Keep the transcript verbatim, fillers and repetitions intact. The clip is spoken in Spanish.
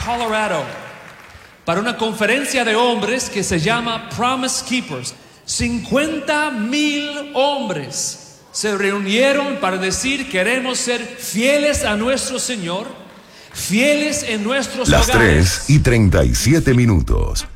Colorado, para una conferencia de hombres que se llama Promise Keepers. cincuenta mil hombres se reunieron para decir: queremos ser fieles a nuestro Señor, fieles en nuestros Las hogares. tres y treinta y siete minutos.